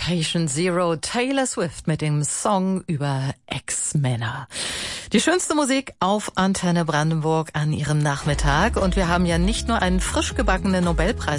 Patient Zero, Taylor Swift mit dem Song über Ex-Männer. Die schönste Musik auf Antenne Brandenburg an ihrem Nachmittag. Und wir haben ja nicht nur einen frisch gebackenen Nobelpreis